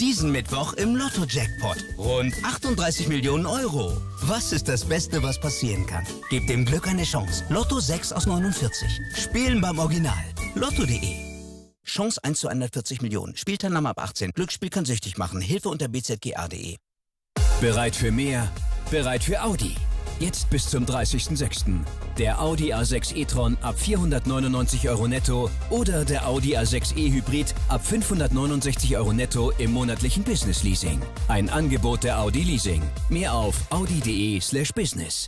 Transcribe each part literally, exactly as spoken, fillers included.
Diesen Mittwoch im Lotto-Jackpot. Rund achtunddreißig Millionen Euro. Was ist das Beste, was passieren kann? Gebt dem Glück eine Chance. Lotto sechs aus neunundvierzig. Spielen beim Original. Lotto punkt de. Chance eins zu hundertvierzig Millionen. Spielteilnahme ab achtzehn. Glücksspiel kann süchtig machen. Hilfe unter b z g a punkt de. Bereit für mehr? Bereit für Audi. Jetzt bis zum dreißigsten sechsten Der Audi A sechs e-tron ab vierhundertneunundneunzig Euro netto oder der Audi A sechs e Hybrid ab fünfhundertneunundsechzig Euro netto im monatlichen Business Leasing. Ein Angebot der Audi Leasing. Mehr auf audi punkt de slash business.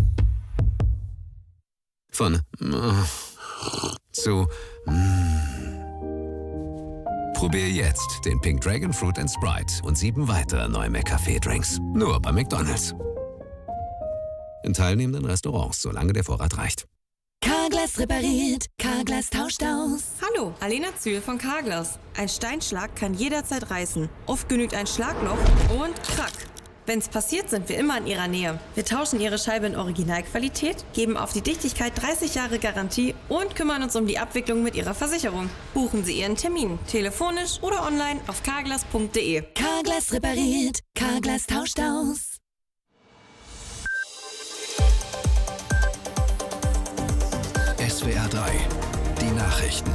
Von äh, zu mm. Probier jetzt den Pink Dragon Fruit and Sprite und sieben weitere neue McCafé-Drinks. Nur bei McDonald's. In teilnehmenden Restaurants, solange der Vorrat reicht. Carglass repariert, Carglass tauscht aus. Hallo, Alena Zühl von Carglass. Ein Steinschlag kann jederzeit reißen. Oft genügt ein Schlagloch und krack. Wenn's passiert, sind wir immer in Ihrer Nähe. Wir tauschen Ihre Scheibe in Originalqualität, geben auf die Dichtigkeit dreißig Jahre Garantie und kümmern uns um die Abwicklung mit Ihrer Versicherung. Buchen Sie Ihren Termin, telefonisch oder online auf carglass punkt de. Carglass repariert, Carglass tauscht aus. S W R drei, die Nachrichten.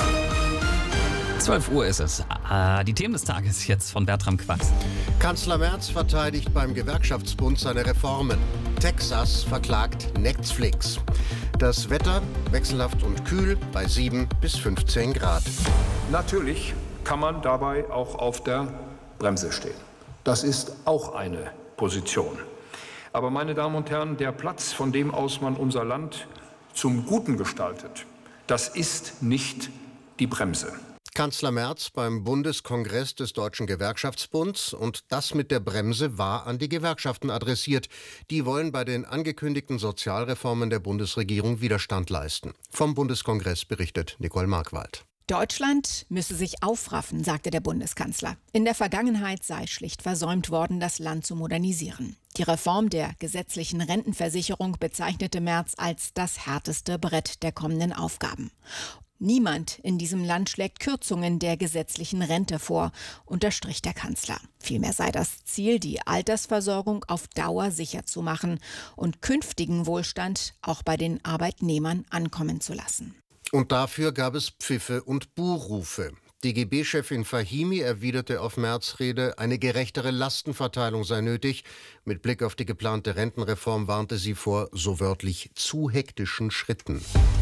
zwölf Uhr ist es. Ah, die Themen des Tages jetzt von Bertram Quax. Kanzler Merz verteidigt beim Gewerkschaftsbund seine Reformen. Texas verklagt Netflix. Das Wetter wechselhaft und kühl bei sieben bis fünfzehn Grad. Natürlich kann man dabei auch auf der Bremse stehen. Das ist auch eine Position. Aber meine Damen und Herren, der Platz, von dem aus man unser Land zum Guten gestaltet, das ist nicht die Bremse. Kanzler Merz beim Bundeskongress des Deutschen Gewerkschaftsbunds, und das mit der Bremse war an die Gewerkschaften adressiert. Die wollen bei den angekündigten Sozialreformen der Bundesregierung Widerstand leisten. Vom Bundeskongress berichtet Nicole Markwald. Deutschland müsse sich aufraffen, sagte der Bundeskanzler. In der Vergangenheit sei schlicht versäumt worden, das Land zu modernisieren. Die Reform der gesetzlichen Rentenversicherung bezeichnete Merz als das härteste Brett der kommenden Aufgaben. Niemand in diesem Land schlägt Kürzungen der gesetzlichen Rente vor, unterstrich der Kanzler. Vielmehr sei das Ziel, die Altersversorgung auf Dauer sicher zu machen und künftigen Wohlstand auch bei den Arbeitnehmern ankommen zu lassen. Und dafür gab es Pfiffe und Buhrufe. D G B-Chefin Fahimi erwiderte auf Merz' Rede, eine gerechtere Lastenverteilung sei nötig. Mit Blick auf die geplante Rentenreform warnte sie vor, so wörtlich, zu hektischen Schritten.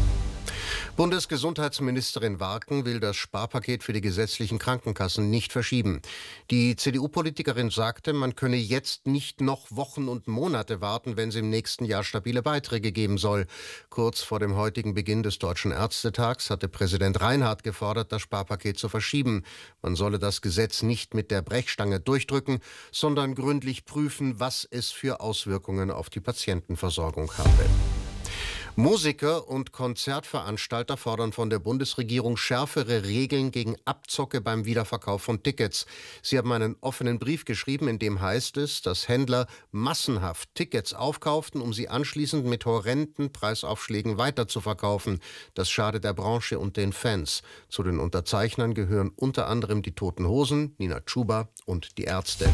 Bundesgesundheitsministerin Warken will das Sparpaket für die gesetzlichen Krankenkassen nicht verschieben. Die C D U-Politikerin sagte, man könne jetzt nicht noch Wochen und Monate warten, wenn es im nächsten Jahr stabile Beiträge geben soll. Kurz vor dem heutigen Beginn des Deutschen Ärztetags hatte Präsident Reinhardt gefordert, das Sparpaket zu verschieben. Man solle das Gesetz nicht mit der Brechstange durchdrücken, sondern gründlich prüfen, was es für Auswirkungen auf die Patientenversorgung habe. Musiker und Konzertveranstalter fordern von der Bundesregierung schärfere Regeln gegen Abzocke beim Wiederverkauf von Tickets. Sie haben einen offenen Brief geschrieben, in dem heißt es, dass Händler massenhaft Tickets aufkauften, um sie anschließend mit horrenden Preisaufschlägen weiterzuverkaufen. Das schadet der Branche und den Fans. Zu den Unterzeichnern gehören unter anderem die Toten Hosen, Nina Chuba und die Ärzte.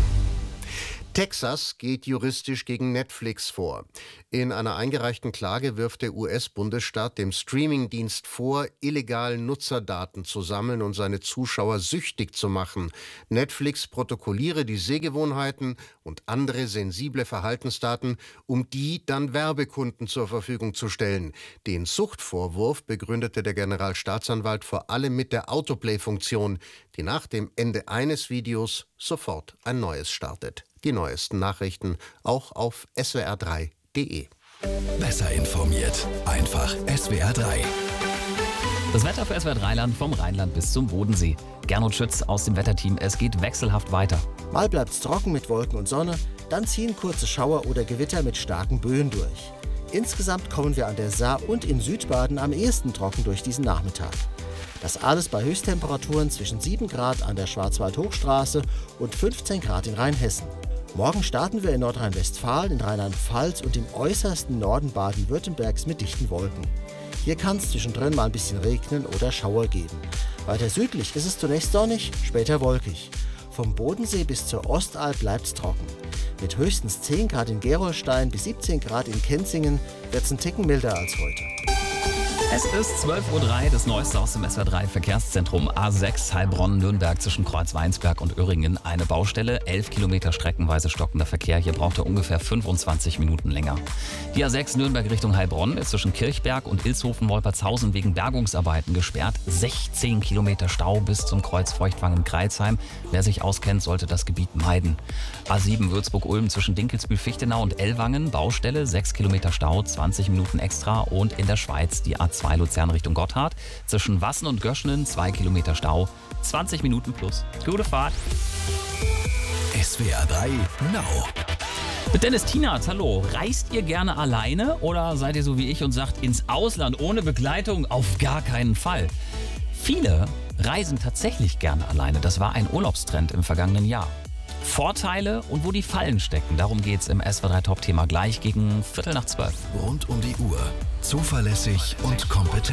Texas geht juristisch gegen Netflix vor. In einer eingereichten Klage wirft der U S-Bundesstaat dem Streamingdienst vor, illegal Nutzerdaten zu sammeln und seine Zuschauer süchtig zu machen. Netflix protokolliere die Sehgewohnheiten und andere sensible Verhaltensdaten, um die dann Werbekunden zur Verfügung zu stellen. Den Suchtvorwurf begründete der Generalstaatsanwalt vor allem mit der Autoplay-Funktion, die nach dem Ende eines Videos sofort ein neues startet. Die neuesten Nachrichten auch auf S W R drei punkt de. Besser informiert. Einfach S W R drei. Das Wetter für S W R drei Land vom Rheinland bis zum Bodensee. Gernot Schütz aus dem Wetterteam. Es geht wechselhaft weiter. Mal bleibt's trocken mit Wolken und Sonne, dann ziehen kurze Schauer oder Gewitter mit starken Böen durch. Insgesamt kommen wir an der Saar und in Südbaden am ehesten trocken durch diesen Nachmittag. Das alles bei Höchsttemperaturen zwischen sieben Grad an der Schwarzwald-Hochstraße und fünfzehn Grad in Rheinhessen. Morgen starten wir in Nordrhein-Westfalen, in Rheinland-Pfalz und im äußersten Norden Baden-Württembergs mit dichten Wolken. Hier kann es zwischendrin mal ein bisschen regnen oder Schauer geben. Weiter südlich ist es zunächst sonnig, später wolkig. Vom Bodensee bis zur Ostalb bleibt's trocken. Mit höchstens zehn Grad in Gerolstein bis siebzehn Grad in Kenzingen wird's ein Ticken milder als heute. Es ist zwölf Uhr drei, das Neueste aus dem S W R drei Verkehrszentrum. A sechs Heilbronn-Nürnberg zwischen Kreuzweinsberg und Öhringen. Eine Baustelle, elf Kilometer streckenweise stockender Verkehr. Hier braucht er ungefähr fünfundzwanzig Minuten länger. Die A sechs Nürnberg Richtung Heilbronn ist zwischen Kirchberg und Ilshofen-Wolpertshausen wegen Bergungsarbeiten gesperrt. sechzehn Kilometer Stau bis zum Kreuz Feuchtwangen-Kreilsheim. Wer sich auskennt, sollte das Gebiet meiden. A sieben Würzburg-Ulm zwischen Dinkelsbühl-Fichtenau und Ellwangen. Baustelle, sechs Kilometer Stau, zwanzig Minuten extra. Und in der Schweiz die A zwei Luzern Richtung Gotthard. Zwischen Wassen und Göschenen zwei Kilometer Stau, zwanzig Minuten plus. Gute Fahrt. S W R drei Now. Mit Dennis Tienert, hallo. Reist ihr gerne alleine oder seid ihr so wie ich und sagt, ins Ausland ohne Begleitung? Auf gar keinen Fall. Viele reisen tatsächlich gerne alleine. Das war ein Urlaubstrend im vergangenen Jahr. Vorteile und wo die Fallen stecken. Darum geht's im S W R drei Top-Thema gleich gegen Viertel nach zwölf. Rund um die Uhr. Zuverlässig und kompetent.